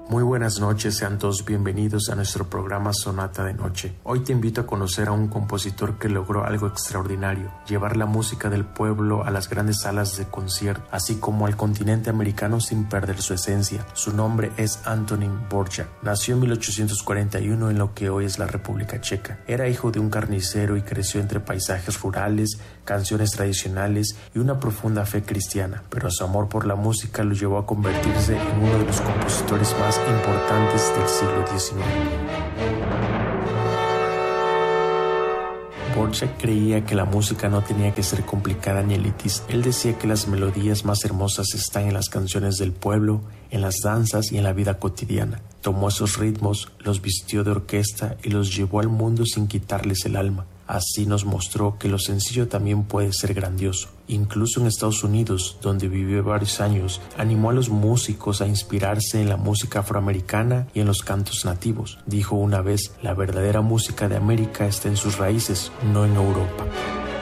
Muy buenas noches, sean todos bienvenidos a nuestro programa Sonata de Noche. Hoy te invito a conocer a un compositor que logró algo extraordinario, llevar la música del pueblo a las grandes salas de concierto, así como al continente americano sin perder su esencia. Su nombre es Antonín Dvořák. Nació en 1841 en lo que hoy es la República Checa. Era hijo de un carnicero y creció entre paisajes rurales, canciones tradicionales y una profunda fe cristiana, pero su amor por la música lo llevó a convertirse en uno de los compositores más importantes del siglo XIX. Dvořák creía que la música no tenía que ser complicada ni elitista. Él decía que las melodías más hermosas están en las canciones del pueblo, en las danzas y en la vida cotidiana. Tomó esos ritmos, los vistió de orquesta y los llevó al mundo sin quitarles el alma. Así nos mostró que lo sencillo también puede ser grandioso. Incluso en Estados Unidos, donde vivió varios años, animó a los músicos a inspirarse en la música afroamericana y en los cantos nativos. Dijo una vez: la verdadera música de América está en sus raíces, no en Europa.